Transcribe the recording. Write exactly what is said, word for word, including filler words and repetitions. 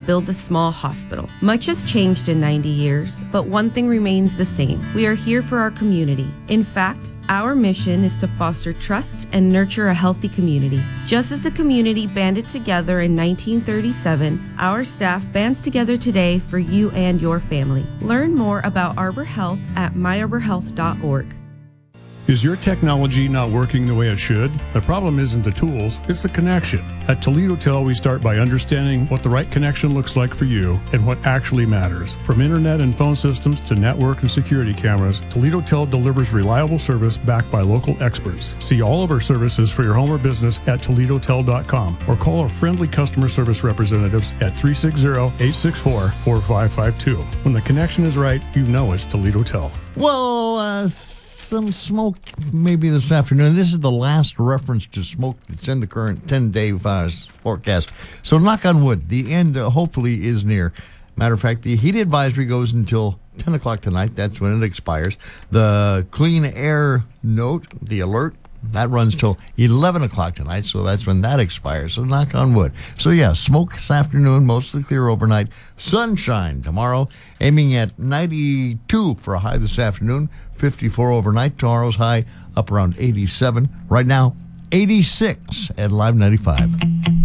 build a small hospital. Much has changed in ninety years, but one thing remains the same. We are here for our community. In fact, our mission is to foster trust and nurture a healthy community. Just as the community banded together in nineteen thirty-seven, our staff bands together today for you and your family. Learn more about Arbor Health at my arbor health dot org. Is your technology not working the way it should? The problem isn't the tools, it's the connection. At Toledo Tel, we start by understanding what the right connection looks like for you and what actually matters. From internet and phone systems to network and security cameras, Toledo Tel delivers reliable service backed by local experts. See all of our services for your home or business at toledo tel dot com or call our friendly customer service representatives at three six zero, eight six four, four five five two. When the connection is right, you know it's Toledo Tel. Well, uh, some smoke maybe this afternoon. This is the last reference to smoke that's in the current ten-day uh, forecast. So knock on wood, the end uh, hopefully is near. Matter of fact, the heat advisory goes until ten o'clock tonight. That's when it expires. The clean air note, the alert, that runs till eleven o'clock tonight, so that's when that expires. So knock on wood. So yeah, smoke this afternoon, mostly clear overnight. Sunshine tomorrow, aiming at ninety-two for a high this afternoon, fifty-four overnight. Tomorrow's high up around eighty-seven. Right now, eighty-six at Live ninety-five.